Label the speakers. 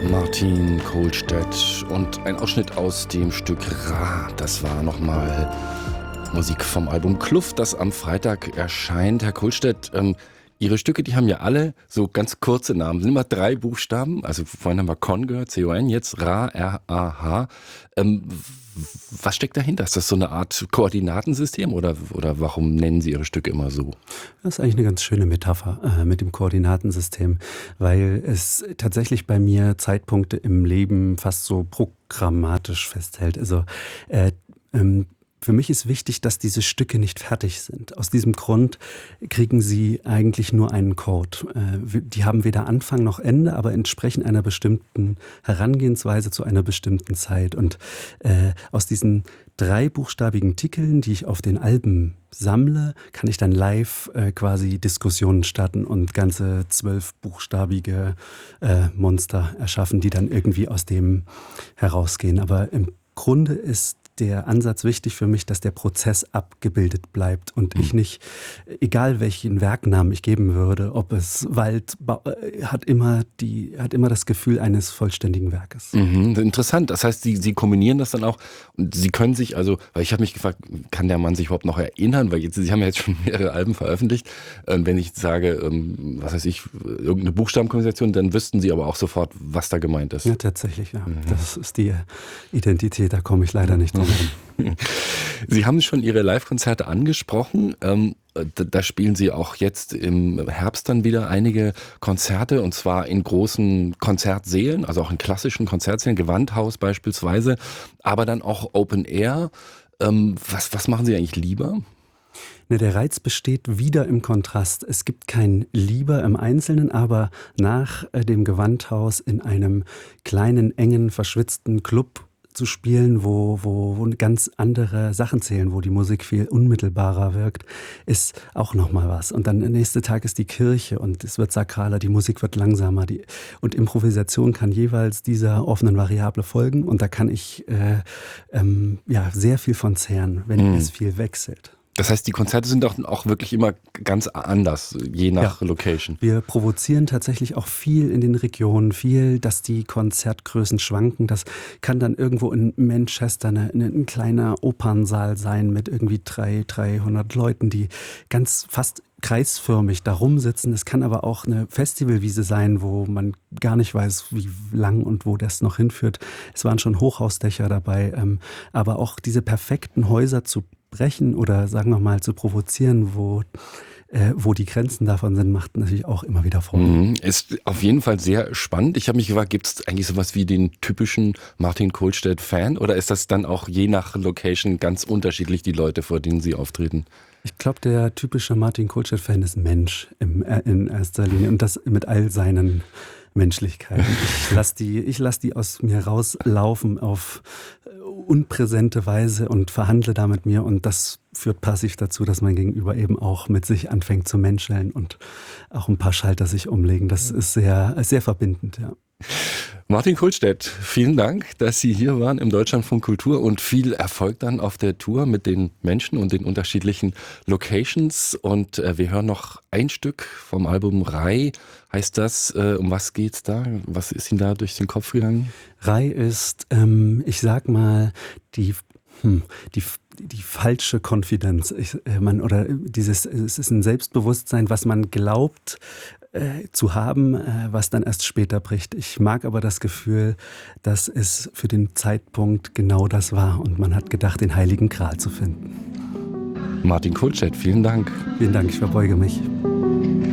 Speaker 1: Martin Kohlstedt und ein Ausschnitt aus dem Stück Ra. Das war nochmal Musik vom Album Kluft, das am Freitag erscheint. Herr Kohlstedt, Ihre Stücke, die haben ja alle so ganz kurze Namen. Sind immer 3 Buchstaben. Also vorhin haben wir Con gehört, C-O-N, jetzt Ra, R-A-H. Was steckt dahinter? Ist das so eine Art Koordinatensystem oder warum nennen Sie Ihre Stücke immer so?
Speaker 2: Das ist eigentlich eine ganz schöne Metapher mit dem Koordinatensystem, weil es tatsächlich bei mir Zeitpunkte im Leben fast so programmatisch festhält. Also für mich ist wichtig, dass diese Stücke nicht fertig sind. Aus diesem Grund kriegen sie eigentlich nur einen Code. Die haben weder Anfang noch Ende, aber entsprechen einer bestimmten Herangehensweise zu einer bestimmten Zeit. Und aus diesen 3 buchstabigen Titeln, die ich auf den Alben sammle, kann ich dann live quasi Diskussionen starten und ganze 12-buchstabige Monster erschaffen, die dann irgendwie aus dem herausgehen. Aber im Grunde ist der Ansatz wichtig für mich, dass der Prozess abgebildet bleibt und ich nicht, egal welchen Werknamen ich geben würde, ob es Wald, hat immer das Gefühl eines vollständigen Werkes.
Speaker 1: Interessant. Das heißt, Sie kombinieren das dann auch und Sie können sich, also, weil ich habe mich gefragt, kann der Mann sich überhaupt noch erinnern, weil Sie haben ja jetzt schon mehrere Alben veröffentlicht. Wenn ich sage, was weiß ich, irgendeine Buchstabenkombination, dann wüssten Sie aber auch sofort, was da gemeint ist.
Speaker 2: Ja, tatsächlich, ja. Das ist die Identität, da komme ich leider nicht drum.
Speaker 1: Sie haben schon Ihre Live-Konzerte angesprochen. Da spielen Sie auch jetzt im Herbst dann wieder einige Konzerte und zwar in großen Konzertsälen, also auch in klassischen Konzertsälen, Gewandhaus beispielsweise, aber dann auch Open Air. Was machen Sie eigentlich lieber?
Speaker 2: Der Reiz besteht wieder im Kontrast. Es gibt kein Lieber im Einzelnen, aber nach dem Gewandhaus in einem kleinen, engen, verschwitzten Club zu spielen, wo ganz andere Sachen zählen, wo die Musik viel unmittelbarer wirkt, ist auch nochmal was. Und dann der nächste Tag ist die Kirche und es wird sakraler, die Musik wird langsamer. Und Improvisation kann jeweils dieser offenen Variable folgen und da kann ich sehr viel von zehren, wenn es viel wechselt.
Speaker 1: Das heißt, die Konzerte sind auch wirklich immer ganz anders, je nach Location.
Speaker 2: Wir provozieren tatsächlich auch viel in den Regionen, dass die Konzertgrößen schwanken. Das kann dann irgendwo in Manchester ein kleiner Opernsaal sein mit irgendwie 300 Leuten, die ganz fast kreisförmig da rumsitzen. Es kann aber auch eine Festivalwiese sein, wo man gar nicht weiß, wie lang und wo das noch hinführt. Es waren schon Hochhausdächer dabei, aber auch diese perfekten Häuser zu brechen oder sagen wir mal zu provozieren, wo die Grenzen davon sind, macht natürlich auch immer wieder Freude.
Speaker 1: Ist auf jeden Fall sehr spannend. Ich habe mich gefragt, gibt es eigentlich sowas wie den typischen Martin Kohlstedt-Fan oder ist das dann auch je nach Location ganz unterschiedlich, die Leute, vor denen Sie auftreten?
Speaker 2: Ich glaube, der typische Martin Kohlstedt-Fan ist Mensch in erster Linie und das mit all seinen Menschlichkeiten. Ich lass die aus mir rauslaufen auf unpräsente Weise und verhandle da mit mir und das führt passiv dazu, dass mein Gegenüber eben auch mit sich anfängt zu menscheln und auch ein paar Schalter sich umlegen. Das ist sehr, sehr verbindend, ja.
Speaker 1: Martin Kohlstedt, vielen Dank, dass Sie hier waren im Deutschlandfunk Kultur und viel Erfolg dann auf der Tour mit den Menschen und den unterschiedlichen Locations. Und wir hören noch ein Stück vom Album Rai, heißt das. Um was geht's da? Was ist Ihnen da durch den Kopf gegangen?
Speaker 2: Rai ist, ich sag mal, die falsche Konfidenz. Es ist ein Selbstbewusstsein, was man glaubt zu haben, was dann erst später bricht. Ich mag aber das Gefühl, dass es für den Zeitpunkt genau das war und man hat gedacht, den Heiligen Gral zu finden.
Speaker 1: Martin Kohlstedt, vielen Dank.
Speaker 2: Vielen Dank, ich verbeuge mich.